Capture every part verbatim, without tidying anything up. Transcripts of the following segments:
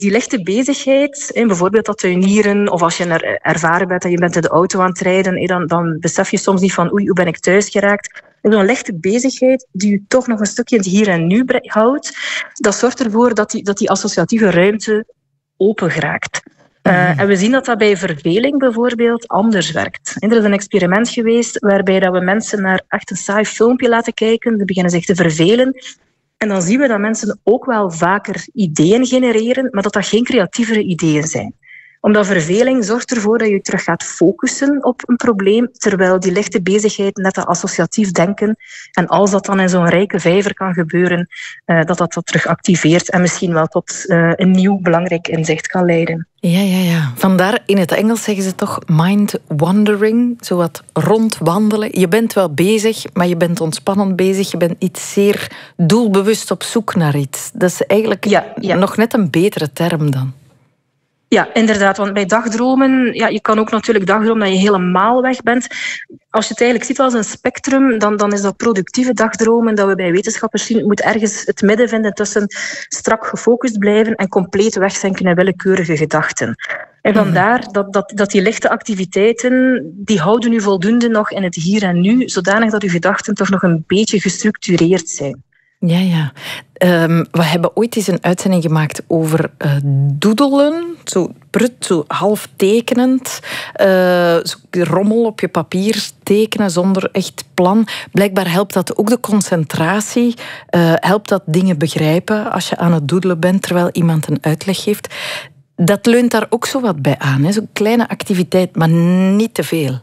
die lichte bezigheid, bijvoorbeeld dat tuinieren, of als je er ervaren bent en je bent in de auto aan het rijden, dan, dan besef je soms niet van oei, hoe ben ik thuis geraakt. Zo'n lichte bezigheid die je toch nog een stukje in het hier en nu houdt, dat zorgt ervoor dat die, dat die associatieve ruimte open geraakt. Uh, en we zien dat dat bij verveling bijvoorbeeld anders werkt. Er is een experiment geweest waarbij dat we mensen naar echt een saai filmpje laten kijken. Die beginnen zich te vervelen. En dan zien we dat mensen ook wel vaker ideeën genereren, maar dat dat geen creatievere ideeën zijn. Omdat verveling zorgt ervoor dat je terug gaat focussen op een probleem, terwijl die lichte bezigheid, net dat associatief denken, en als dat dan in zo'n rijke vijver kan gebeuren, uh, dat dat dat terug activeert en misschien wel tot uh, een nieuw belangrijk inzicht kan leiden. Ja, ja, ja. Vandaar in het Engels zeggen ze toch mind wandering, zo wat rondwandelen. Je bent wel bezig, maar je bent ontspannend bezig. Je bent niet zeer doelbewust op zoek naar iets. Dat is eigenlijk ja, ja. nog net een betere term dan. Ja, inderdaad. Want bij dagdromen, ja, je kan ook natuurlijk dagdromen dat je helemaal weg bent. Als je het eigenlijk ziet als een spectrum, dan, dan is dat productieve dagdromen dat we bij wetenschappers zien. Het moet ergens het midden vinden tussen strak gefocust blijven en compleet wegzinken in willekeurige gedachten. En vandaar dat, dat, dat die lichte activiteiten, die houden u voldoende nog in het hier en nu, zodanig dat uw gedachten toch nog een beetje gestructureerd zijn. Ja, ja. Um, we hebben ooit eens een uitzending gemaakt over uh, doedelen. Zo prut, zo half tekenend. Uh, zo rommel op je papier tekenen zonder echt plan. Blijkbaar helpt dat ook de concentratie. Uh, helpt dat dingen begrijpen als je aan het doedelen bent terwijl iemand een uitleg geeft. Dat leunt daar ook zo wat bij aan. Hè? Zo'n kleine activiteit, maar niet te veel.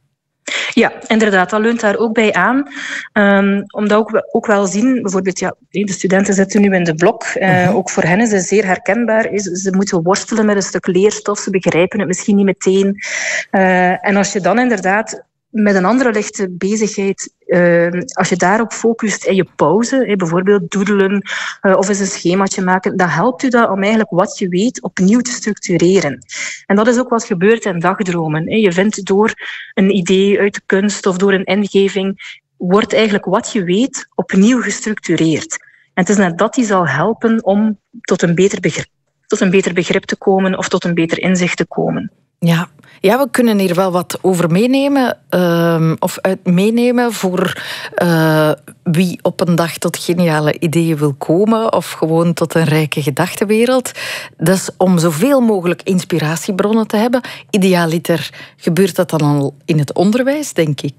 Ja, inderdaad, dat leunt daar ook bij aan. Um, omdat ook we ook wel zien, bijvoorbeeld, ja, de studenten zitten nu in de blok. Uh, uh-huh. Ook voor hen is het zeer herkenbaar. Is, ze moeten worstelen met een stuk leerstof, ze begrijpen het misschien niet meteen. Uh, en als je dan inderdaad met een andere lichte bezigheid, uh, als je daarop focust in je pauze, eh, bijvoorbeeld doedelen uh, of eens een schemaatje maken, dan helpt u dat om eigenlijk wat je weet opnieuw te structureren. En dat is ook wat gebeurt in dagdromen. Eh. Je vindt door een idee uit de kunst of door een ingeving, wordt eigenlijk wat je weet opnieuw gestructureerd. En het is net dat die zal helpen om tot een beter begrip, tot een beter begrip te komen of tot een beter inzicht te komen. Ja. ja, we kunnen hier wel wat over meenemen, uh, of uit meenemen voor uh, wie op een dag tot geniale ideeën wil komen, of gewoon tot een rijke gedachtenwereld. Dat is om zoveel mogelijk inspiratiebronnen te hebben. Idealiter gebeurt dat dan al in het onderwijs, denk ik.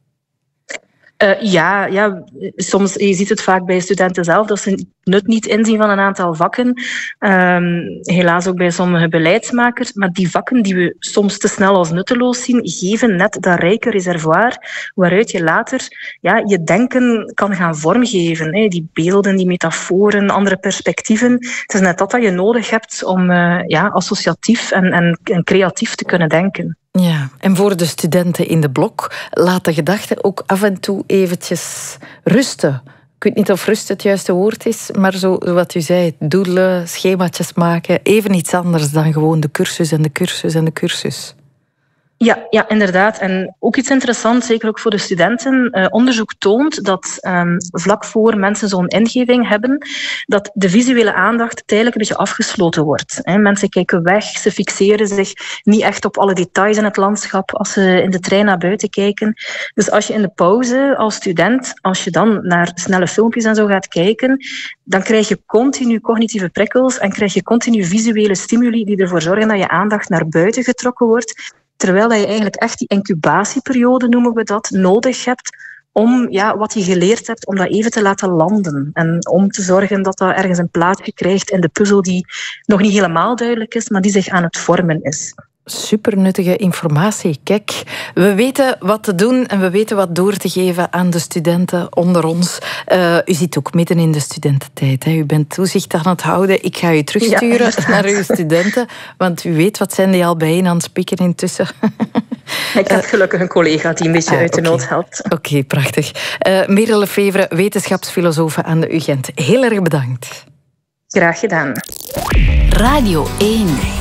Uh, ja, ja, soms, je ziet het vaak bij studenten zelf, dat ze nut niet inzien van een aantal vakken. Um, helaas ook bij sommige beleidsmakers. Maar die vakken die we soms te snel als nutteloos zien, geven net dat rijke reservoir waaruit je later ja, je denken kan gaan vormgeven. Hè. Die beelden, die metaforen, andere perspectieven. Het is net dat dat je nodig hebt om uh, ja, associatief en, en, en creatief te kunnen denken. Ja, en voor de studenten in de blok, laat de gedachten ook af en toe eventjes rusten. Ik weet niet of rust het juiste woord is, maar zo wat u zei, doedelen, schemaatjes maken, even iets anders dan gewoon de cursus en de cursus en de cursus. Ja, ja, inderdaad. En ook iets interessants, zeker ook voor de studenten. Uh, onderzoek toont dat um, vlak voor mensen zo'n ingeving hebben, dat de visuele aandacht tijdelijk een beetje afgesloten wordt. He, mensen kijken weg, ze fixeren zich niet echt op alle details in het landschap als ze in de trein naar buiten kijken. Dus als je in de pauze als student, als je dan naar snelle filmpjes en zo gaat kijken, dan krijg je continu cognitieve prikkels en krijg je continu visuele stimuli die ervoor zorgen dat je aandacht naar buiten getrokken wordt. Terwijl je eigenlijk echt die incubatieperiode, noemen we dat, nodig hebt om ja, wat je geleerd hebt, om dat even te laten landen. En om te zorgen dat dat ergens een plaatsje krijgt in de puzzel die nog niet helemaal duidelijk is, maar die zich aan het vormen is. Super nuttige informatie. Kijk, we weten wat te doen en we weten wat door te geven aan de studenten onder ons. Uh, u zit ook midden in de studententijd. Hè. U bent toezicht aan het houden. Ik ga u terugsturen ja, naar uw studenten, want u weet wat zijn die al bijeen aan het spieken intussen. Ik heb gelukkig een collega die een beetje ah, uit de okay. nood helpt. Oké, okay, prachtig. Uh, Merel Lefevre, wetenschapsfilosofe aan de U Gent. Heel erg bedankt. Graag gedaan. Radio één.